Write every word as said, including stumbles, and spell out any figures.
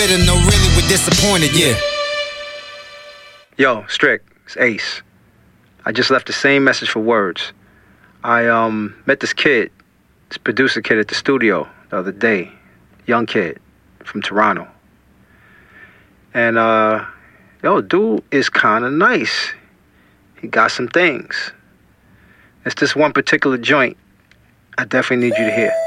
bitter, no really, we're disappointed, yeah. Yo, Strick, it's Ace. I just left the same message for words. I um met this kid, this producer kid at the studio the other day. Young kid from Toronto. And, uh, yo, dude is kind of nice. He got some things. It's this one particular joint I definitely need you to hear.